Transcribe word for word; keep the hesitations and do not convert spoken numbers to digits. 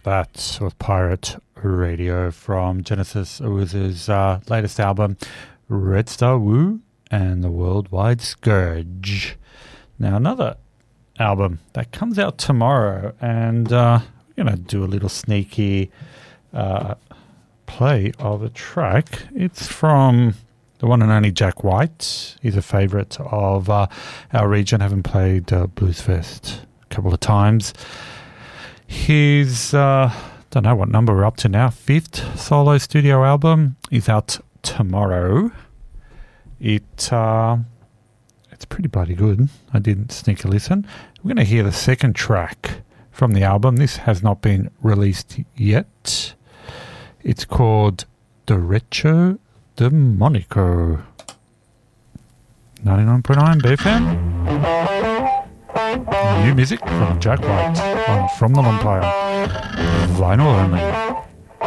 That was Pirate Radio from Genesis Owuzu's uh, latest album, Red Star Wu and the Worldwide Scourge. Now, another album that comes out tomorrow, and uh, we're going to do a little sneaky uh, play of a track. It's from the one and only Jack White. He's a favourite of uh, our region, having played uh, Bluesfest a couple of times. His, uh, don't know what number we're up to now, fifth solo studio album is out tomorrow. It, uh, it's pretty bloody good. I didn't sneak a listen. We're going to hear the second track from the album. This has not been released yet. It's called Derecho Demonico. ninety-nine point nine B F M. New music from Jack White on From the Vampire. Vinyl only.